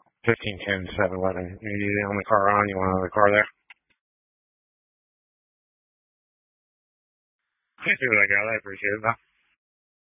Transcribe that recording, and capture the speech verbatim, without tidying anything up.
fifteen ten seven eleven. You the only car on? You want another car there? I see what I got. I appreciate it.